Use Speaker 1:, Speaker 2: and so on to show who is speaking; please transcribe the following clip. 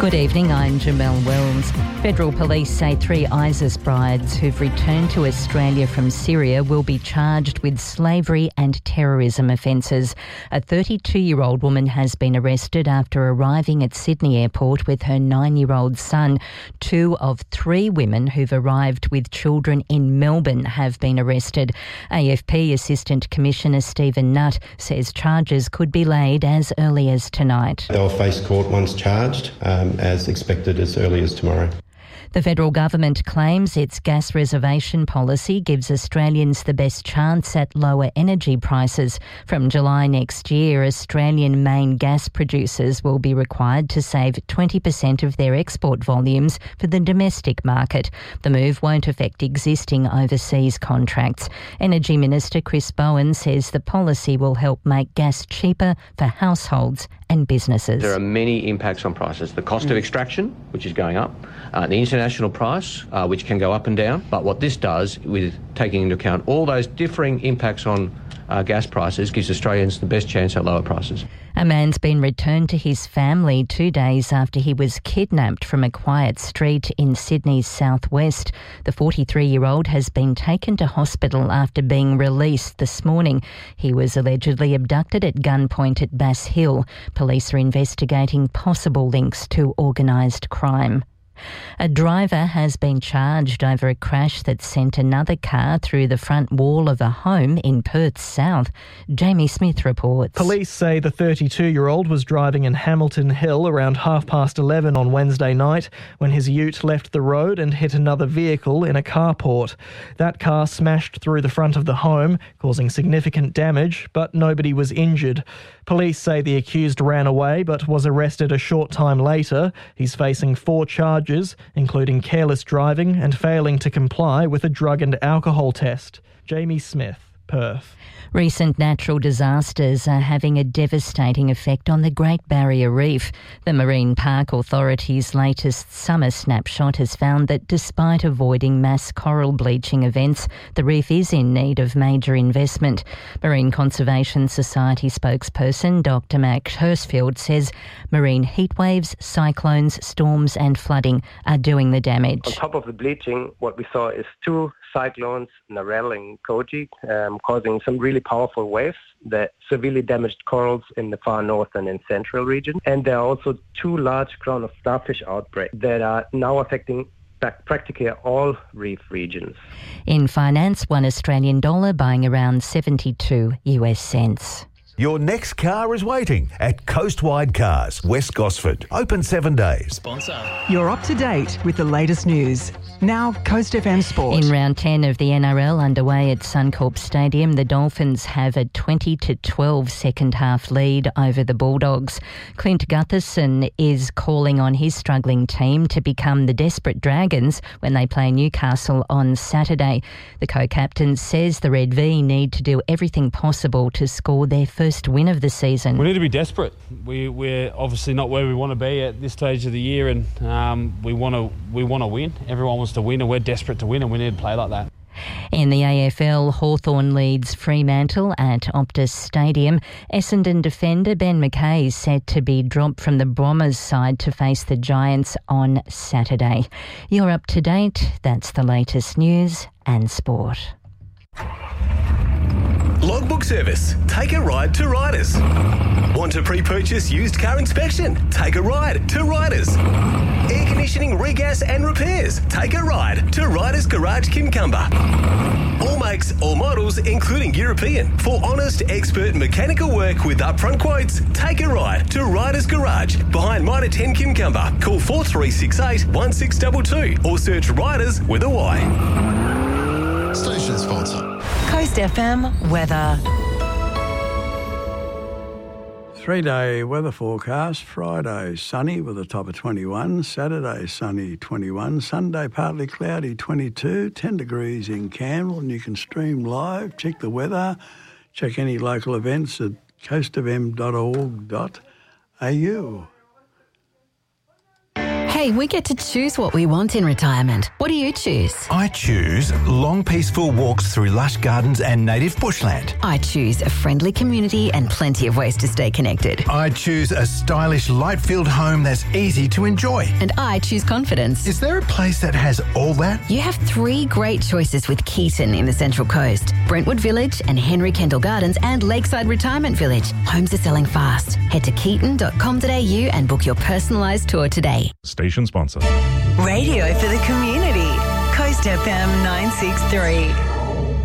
Speaker 1: Good evening, I'm Jamelle Wells. Federal police say 3 ISIS brides who've returned to Australia from Syria will be charged with slavery and terrorism offences. A 32-year-old woman has been arrested after arriving at Sydney Airport with her 9-year-old son. 2 of 3 women who've arrived with children in Melbourne have been arrested. AFP Assistant Commissioner Stephen Nutt says charges could be laid as early as tonight.
Speaker 2: They'll face court once charged, as expected as early as tomorrow.
Speaker 1: The federal government claims its gas reservation policy gives Australians the best chance at lower energy prices. From July next year, Australian main gas producers will be required to save 20% of their export volumes for the domestic market. The move won't affect existing overseas contracts. Energy Minister Chris Bowen says the policy will help make gas cheaper for households and businesses.
Speaker 3: There are many impacts on prices. The cost of extraction, which is going up, the international price, which can go up and down. But what this does, with taking into account all those differing impacts on gas prices, gives Australians the best chance at lower prices.
Speaker 1: A man's been returned to his family 2 days after he was kidnapped from a quiet street in Sydney's southwest. The 43-year-old has been taken to hospital after being released this morning. He was allegedly abducted at gunpoint at Bass Hill. Police are investigating possible links to organised crime. A driver has been charged over a crash that sent another car through the front wall of a home in Perth South. Jamie Smith reports.
Speaker 4: Police say the 32-year-old was driving in Hamilton Hill around 11:30 on Wednesday night when his ute left the road and hit another vehicle in a carport. That car smashed through the front of the home, causing significant damage, but nobody was injured. Police say the accused ran away but was arrested a short time later. He's facing 4 charges, including careless driving and failing to comply with a drug and alcohol test. Jamie Smith, Perth.
Speaker 1: Recent natural disasters are having a devastating effect on the Great Barrier Reef. The Marine Park Authority's latest summer snapshot has found that despite avoiding mass coral bleaching events, the reef is in need of major investment. Marine Conservation Society spokesperson Dr Mac Hirschfield says marine heatwaves, cyclones, storms and flooding are doing the damage.
Speaker 5: On top of the bleaching, what we saw is 2 cyclones, Narelle and Koji, causing some really powerful waves that severely damaged corals in the far north and in central region. And there are also 2 large crown of starfish outbreaks that are now affecting practically all reef regions.
Speaker 1: In finance, $1 Australian buying around 72 US cents.
Speaker 6: Your next car is waiting at Coastwide Cars, West Gosford. Open 7 days.
Speaker 7: Sponsor.
Speaker 8: You're up to date with the latest news. Now, Coast FM Sport.
Speaker 1: In round 10 of the NRL underway at Suncorp Stadium, the Dolphins have a 20-12 second half lead over the Bulldogs. Clint Gutherson is calling on his struggling team to become the desperate Dragons when they play Newcastle on Saturday. The co-captain says the Red V need to do everything possible to score their first win of the season.
Speaker 9: We need to be desperate. We're obviously not where we want to be at this stage of the year, and we want to win. Everyone wants to win, and we're desperate to win, and we need to play like that.
Speaker 1: In the AFL, Hawthorn leads Fremantle at Optus Stadium. Essendon defender Ben McKay is set to be dropped from the Bombers side to face the Giants on Saturday. You're up to date. That's the latest news and sport.
Speaker 10: Logbook Service. Take a ride to Riders. Want to pre-purchase used car inspection? Take a ride to Riders. Air conditioning, regas and repairs? Take a ride to Riders Garage Kimcumber. All makes, all models, including European. For honest, expert mechanical work with upfront quotes, take a ride to Riders Garage behind Mitre 10 Kimcumber. Call 4368 1622 or search Riders with a Y.
Speaker 11: Station sponsor.
Speaker 8: Coast FM weather.
Speaker 12: 3-day weather forecast. Friday sunny with a top of 21. Saturday sunny 21. Sunday partly cloudy 22. 10 degrees in Campbell, and you can stream live. Check the weather. Check any local events at coastfm.org.au.
Speaker 7: Hey, we get to choose what we want in retirement. What do you choose?
Speaker 11: I choose long, peaceful walks through lush gardens and native bushland.
Speaker 7: I choose a friendly community and plenty of ways to stay connected.
Speaker 11: I choose a stylish, light-filled home that's easy to enjoy.
Speaker 7: And I choose confidence.
Speaker 11: Is there a place that has all that?
Speaker 7: You have 3 great choices with Keaton in the Central Coast. Brentwood Village and Henry Kendall Gardens and Lakeside Retirement Village. Homes are selling fast. Head to keaton.com.au and book your personalised tour today.
Speaker 13: Station sponsor.
Speaker 14: Radio for the community. Coast FM 963.